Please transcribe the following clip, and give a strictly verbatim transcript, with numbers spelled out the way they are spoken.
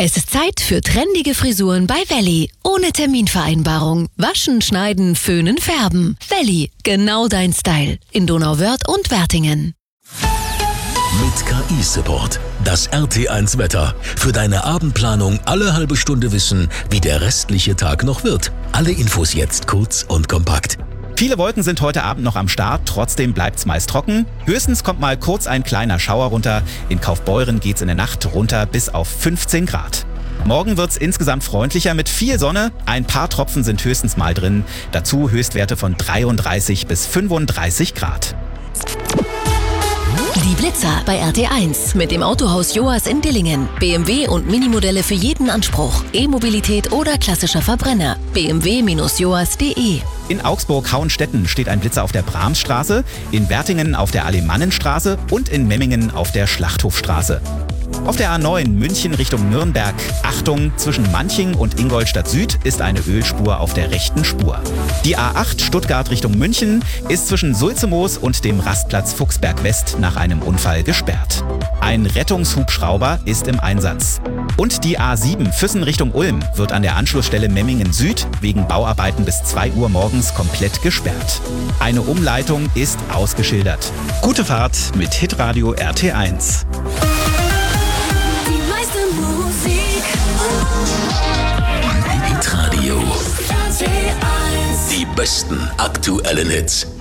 Es ist Zeit für trendige Frisuren bei Welli. Ohne Terminvereinbarung. Waschen, schneiden, föhnen, färben. Welli, genau dein Style. In Donauwörth und Wertingen. Mit K I-Support. Das R T eins Wetter. Für deine Abendplanung alle halbe Stunde wissen, wie der restliche Tag noch wird. Alle Infos jetzt kurz und kompakt. Viele Wolken sind heute Abend noch am Start, trotzdem bleibt's meist trocken. Höchstens kommt mal kurz ein kleiner Schauer runter. In Kaufbeuren geht's in der Nacht runter bis auf fünfzehn Grad. Morgen wird's insgesamt freundlicher mit viel Sonne. Ein paar Tropfen sind höchstens mal drin. Dazu Höchstwerte von dreiunddreißig bis fünfunddreißig Grad. Die Blitzer bei R T eins mit dem Autohaus Joas in Dillingen. B M W und Minimodelle für jeden Anspruch. E-Mobilität oder klassischer Verbrenner. b m w Bindestrich joas Punkt de. In Augsburg-Hauenstetten steht ein Blitzer auf der Brahmsstraße, in Wertingen auf der Alemannenstraße und in Memmingen auf der Schlachthofstraße. Auf der A neun München Richtung Nürnberg, Achtung, zwischen Manching und Ingolstadt Süd ist eine Ölspur auf der rechten Spur. Die A acht Stuttgart Richtung München ist zwischen Sulzemoos und dem Rastplatz Fuchsberg West nach einem Unfall gesperrt. Ein Rettungshubschrauber ist im Einsatz. Und die A sieben Füssen Richtung Ulm wird an der Anschlussstelle Memmingen Süd wegen Bauarbeiten bis zwei Uhr morgens komplett gesperrt. Eine Umleitung ist ausgeschildert. Gute Fahrt mit Hitradio R T eins. Hitradio. Die besten aktuellen Hits.